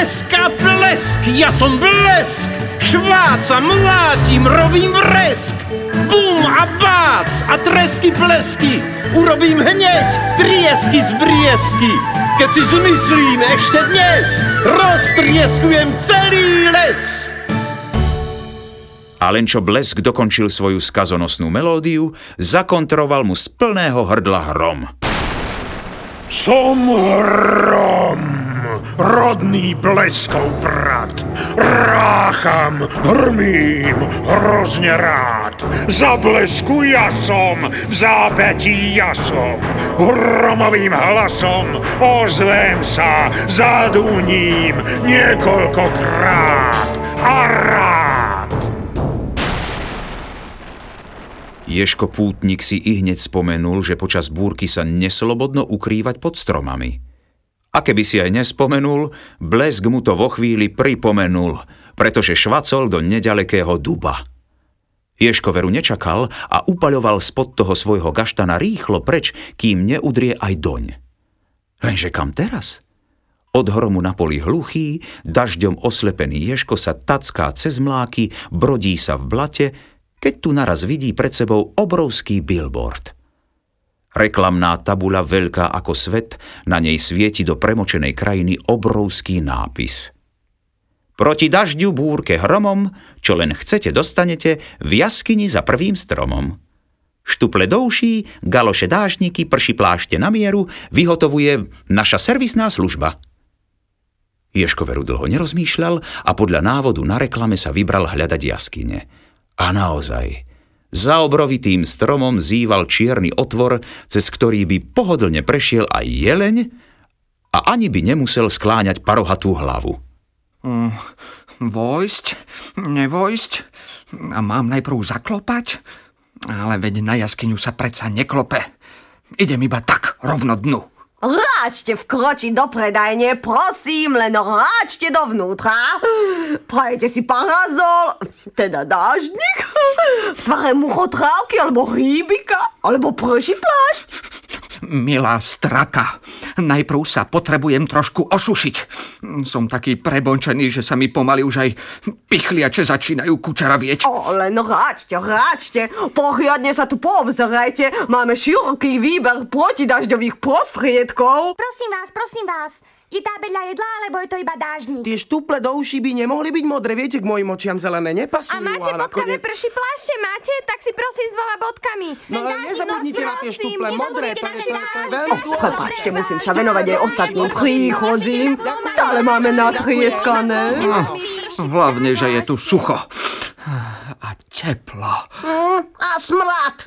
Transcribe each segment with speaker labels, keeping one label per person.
Speaker 1: Blesk a plesk, ja som blesk. Švácam, mlátim, robím vresk. Bum a bác a tresky plesky. Urobím hneď triesky z briesky. Keď si zmyslím ešte dnes, roztrieskujem celý les.
Speaker 2: A len čo Blesk dokončil svoju skazonosnú melódiu, zakontroval mu z plného hrdla hrom.
Speaker 3: Som Hrom, rodný Bleskov brat. Rácham, hrmím, hrozne rád. Za Blesku ja som, v zápätí ja som. Hromovým hlasom ozvem sa, zaduním niekoľkokrát a rád.
Speaker 2: Ježko Pútnik si ihneď spomenul, že počas búrky sa neslobodno ukrývať pod stromami. A keby si aj nespomenul, Blesk mu to vo chvíli pripomenul, pretože švacol do nedalekého duba. Ježko veru nečakal a upaľoval spod toho svojho gaštana rýchlo preč, kým neudrie aj doň. Lenže kam teraz? Od hromu na poli hluchý, dažďom oslepený Ježko sa tacká cez mláky, brodí sa v blate, keď tu naraz vidí pred sebou obrovský billboard. Reklamná tabuľa veľká ako svet, na nej svieti do premočenej krajiny obrovský nápis. Proti dažďu, búrke, hromom, čo len chcete dostanete, v jaskyni za prvým stromom. Štuple douší, galoše dážniky, prši plášte na mieru, vyhotovuje naša servisná služba. Ježko veru dlho nerozmýšľal a podľa návodu na reklame sa vybral hľadať jaskyne. A naozaj, za obrovitým stromom zýval čierny otvor, cez ktorý by pohodlne prešiel aj jeleň a ani by nemusel skláňať parohatú hlavu.
Speaker 4: Vojsť? Nevojsť? A mám najprv zaklopať? Ale veď na jaskyňu sa predsa neklope. Idem iba tak, rovno dnu.
Speaker 5: Ráčte vkročiť do predajne, prosím, len ráčte dovnútra. Prajete si parazol, teda dáždnik, v tvare muchotrávky, alebo hýbika, alebo prší plášť.
Speaker 4: Milá straka, najprv sa potrebujem trošku osušiť. Som taký prebončený, že sa mi pomaly už aj pichliače začínajú kučaravieť.
Speaker 5: Len ráčte, poriadne sa tu poobzerajte. Máme široký výber protidažďových prostriedkov.
Speaker 6: Prosím vás, je tábeľa jedla, alebo je to iba dážnik?
Speaker 7: Tie štuple do uší by nemohli byť modré, viete, k mojim očiam zelené nepasujú.
Speaker 6: A máte bodkavé prší plášte, máte? Tak si prosím s dvoma bodkami.
Speaker 7: No ale nezabudnite na tie štuple modré, to je veľmi dôležité.
Speaker 5: Prepáčte, musím sa venovať aj ostatným príchodzím. Stále máme natrieskané.
Speaker 4: Hlavne, že je tu sucho. A teplo.
Speaker 8: A smrad.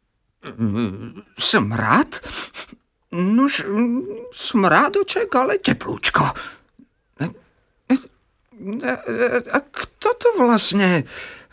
Speaker 4: Smrad? Nuž, smrádoček, ale teplúčko. A kto to vlastne...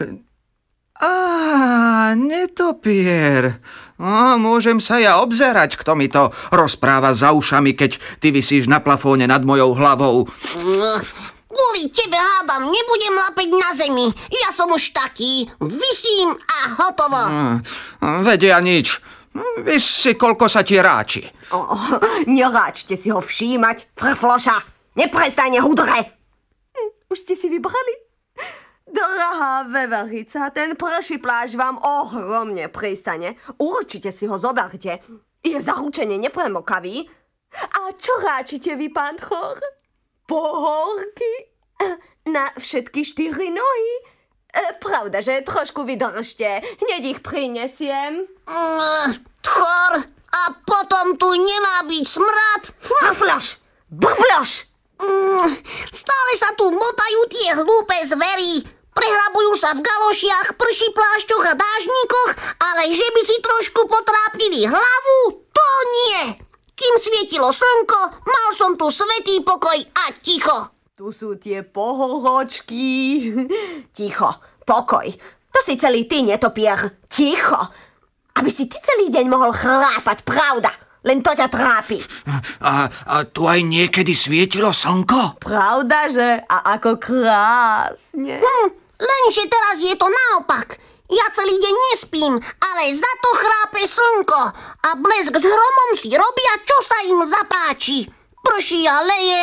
Speaker 4: netopier. Môžem sa ja obzerať, kto mi to rozpráva za ušami, keď ty visíš na plafóne nad mojou hlavou.
Speaker 8: Kvôli tebe, hádam, nebudem lapeť na zemi. Ja som už taký. Visím a hotovo.
Speaker 4: Vedia nič. Vys si, koľko sa ti ráči.
Speaker 5: Neráčte si ho všímať, frfloša. Neprestajne hudre. Už ste si vybrali? Drahá veverica, ten prší plášť vám ohromne pristane. Určite si ho zoberte. Je zaručene nepremokavý. A čo ráčite vy, pán Chor? Pohorky? Na všetky 4 nohy? Pravda, že trošku vydržte. Hneď ich prinesiem.
Speaker 8: Chor, a potom tu nemá byť smrad.
Speaker 5: Frfloš! Brbloš!
Speaker 8: Stále sa tu motajú tie hlúpe zvery. Prehrabujú sa v galošiach, prší plášťoch a dážnikoch, ale že by si trošku potrápili hlavu, to nie. Kým svietilo slnko, mal som tu svätý pokoj a ticho.
Speaker 5: Tu sú tie pohoročky. Ticho, pokoj. To si celý ty, netopier. Ticho. Aby si ty celý deň mohol chrápať, pravda. Len to ťa trápi.
Speaker 4: A tu aj niekedy svietilo slnko?
Speaker 5: Pravda, že? A ako krásne.
Speaker 8: Lenže teraz je to naopak. Ja celý deň nespím, ale za to chrápe slnko. A Blesk s Hromom si robia, čo sa im zapáči. Prší a leje,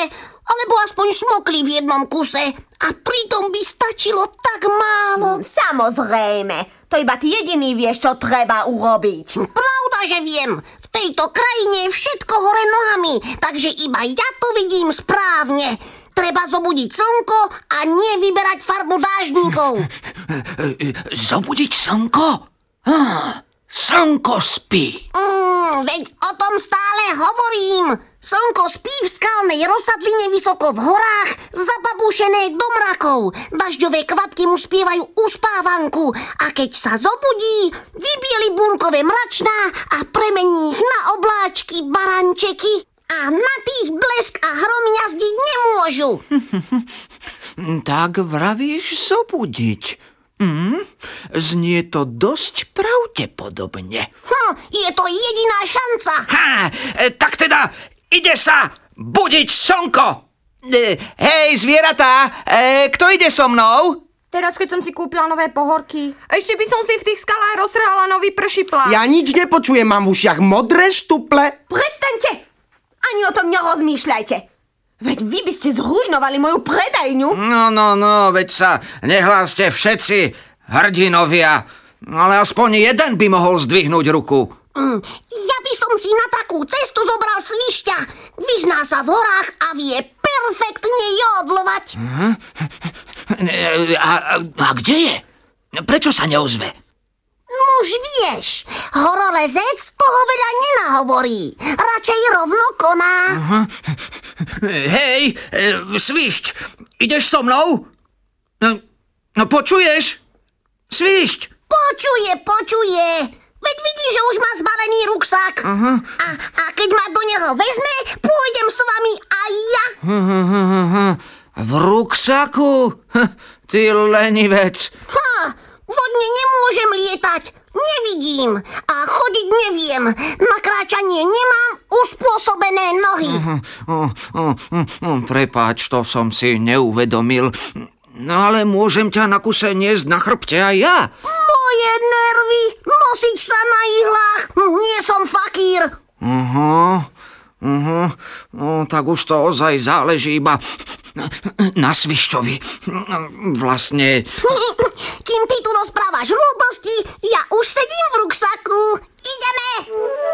Speaker 8: Alebo aspoň smokli v jednom kuse. A pritom by stačilo tak málo.
Speaker 5: Samozrejme, to iba ty jediný vieš, čo treba urobiť.
Speaker 8: Pravda, že viem. V tejto krajine je všetko hore nohami, takže iba ja to vidím správne. Treba zobudiť slnko a nie vyberať farbu dáždníkov.
Speaker 4: Zobudiť slnko? Slnko spí.
Speaker 8: Veď o tom stále hovorím. Slnko spí v skalnej rozsadline vysoko v horách, zababúšené do mrakov. Dažďové kvapky mu spievajú uspávanku a keď sa zobudí, vybieli búrkové mračná a premení ich na obláčky barančeky. A na tých blesk a hrom jazdiť nemôžu.
Speaker 4: Tak vravíš zobudiť. Znie to dosť pravdepodobne.
Speaker 8: Je to jediná šanca.
Speaker 4: Tak teda ide sa budiť slnko. Hej, zvieratá, kto ide so mnou?
Speaker 6: Teraz, keď som si kúpila nové pohorky. Ešte by som si v tých skalách roztrhala nový prší plášť.
Speaker 7: Ja nič nepočujem, mám v ušiach modré štuple.
Speaker 5: Prestaňte! Ani o tom nerozmýšľajte. Veď vy by ste zrujnovali moju predajňu.
Speaker 4: No, veď sa nehláste všetci, hrdinovia. Ale aspoň jeden by mohol zdvihnúť ruku.
Speaker 8: Ja by som si na takú cestu zobral svišťa. Vyzná sa v horách a vie perfektne jodlovať.
Speaker 4: A kde je? Prečo sa neozve?
Speaker 8: Už vieš, horolezec toho veľa nenahovorí. Radšej rovno koná.
Speaker 4: Hej, svišť, ideš so mnou? No počuješ? Svišť.
Speaker 8: Počuje. Veď vidí, že už má zbalený ruksak. A keď ma do neho vezme, pôjdem s vami aj ja.
Speaker 4: V ruksaku? Ty lenivec.
Speaker 8: Vodne nemôžem lietať. Nevidím a chodiť neviem. Na kráčanie nemám uspôsobené nohy.
Speaker 4: Prepáč, to som si neuvedomil. No ale môžem ťa na kuse niesť na chrbte aj ja.
Speaker 8: Moje nervy, nosiť sa na ihlách. Nie som fakír.
Speaker 4: Tak už to ozaj záleží iba na Svišťovi. Vlastne...
Speaker 8: Kým ty tu rozprávaš hlúposti, ja už sedím v ruksaku. Ideme!